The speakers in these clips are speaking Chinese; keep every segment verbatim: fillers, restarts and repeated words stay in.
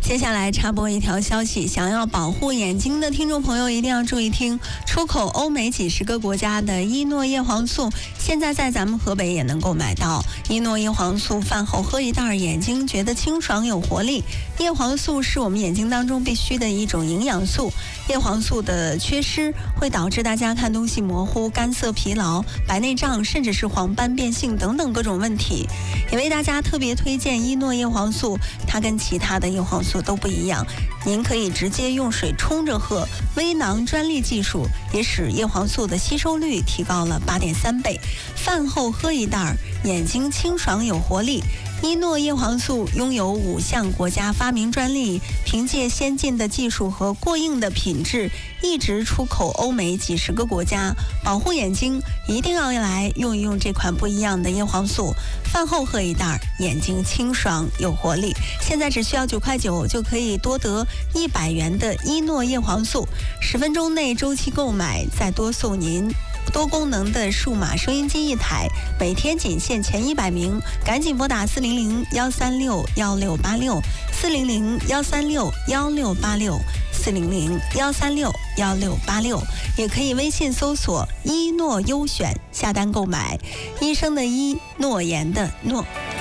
接下来插播一条消息，想要保护眼睛的听众朋友一定要注意听，出口欧美几十个国家的伊诺叶黄素，现在在咱们河北也能够买到。伊诺叶黄素饭后喝一袋，眼睛觉得清爽有活力。叶黄素是我们眼睛当中必须的一种营养素，叶黄素的缺失会导致大家看东西模糊、干涩、疲劳、白内障，甚至是黄斑变性等等各种问题。也为大家特别推荐伊诺叶黄素，它跟其他的叶黄素都不一样，您可以直接用水冲着喝，微囊专利技术也使叶黄素的吸收率提高了八点三倍。饭后喝一袋，眼睛清爽有活力。伊诺叶黄素拥有五项国家发明专利，凭借先进的技术和过硬的品质，一直出口欧美几十个国家。保护眼睛，一定要来用一用这款不一样的叶黄素。饭后喝一袋，眼睛清爽有活力。现在只需要九块九就可以多得一百元的伊诺叶黄素，十分钟内周期购买，再多送您多功能的数码收音机一台，每天仅限前一百名，赶紧拨打四零零幺三六幺六八六四零零幺三六幺六八六四零零幺三六幺六八六，也可以微信搜索伊诺优选下单购买。医生的医，诺言的诺。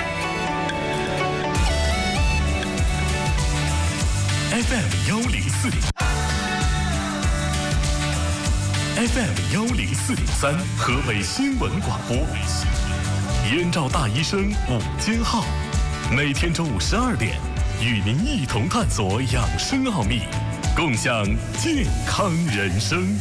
F M 幺零四点。F M 幺零四点三，河北新闻广播，燕赵大医生午间号，每天中午十二点，与您一同探索养生奥秘，共享健康人生。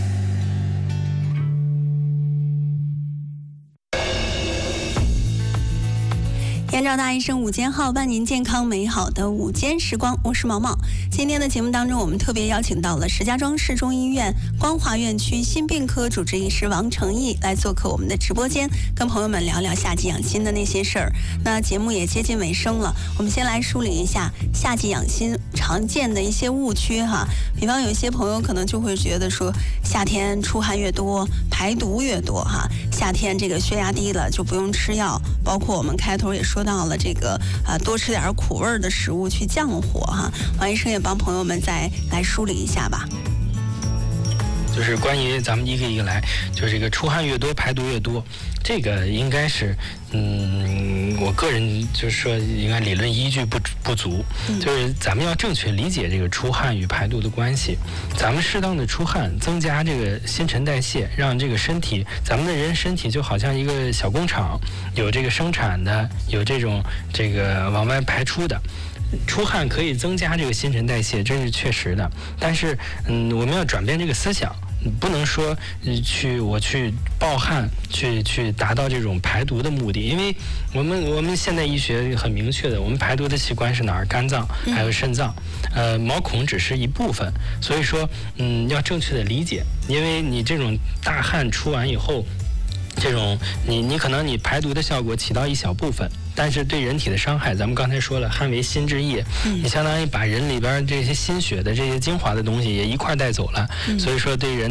燕赵大医生午间号，伴您健康美好的午间时光，我是毛毛。今天的节目当中，我们特别邀请到了石家庄市中医院光华院区心病科主治医师王成义来做客我们的直播间，跟朋友们聊聊夏季养心的那些事儿。那节目也接近尾声了，我们先来梳理一下夏季养心常见的一些误区哈。比方有一些朋友可能就会觉得说，夏天出汗越多，排毒越多哈，夏天这个血压低了就不用吃药，包括我们开头也说到了这个啊，多吃点苦味的食物去降火哈。王医生也帮朋友们再来梳理一下吧。 就是关于咱们一个一个来，就是这个出汗越多排毒越多，这个应该是嗯，我个人就是说应该理论依据不不足，就是咱们要正确理解这个出汗与排毒的关系。咱们适当的出汗，增加这个新陈代谢，让这个身体，咱们的人身体就好像一个小工厂，有这个生产的，有这种这个往外排出的。出汗可以增加这个新陈代谢，这是确实的。但是，嗯，我们要转变这个思想，不能说去我去暴汗，去去达到这种排毒的目的。因为我们我们现代医学很明确的，我们排毒的器官是哪儿？肝脏还有肾脏，呃，毛孔只是一部分。所以说，嗯，要正确的理解，因为你这种大汗出完以后。这种你你可能你排毒的效果起到一小部分，但是对人体的伤害，咱们刚才说了，汗为心之液，嗯、你相当于把人里边这些心血的这些精华的东西也一块带走了，嗯、所以说对人。